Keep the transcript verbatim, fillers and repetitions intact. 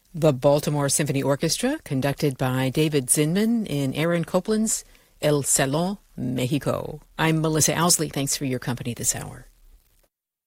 The Baltimore Symphony Orchestra, conducted by David Zinman in Aaron Copland's El Salon, Mexico. I'm Melissa Owsley. Thanks for your company this hour.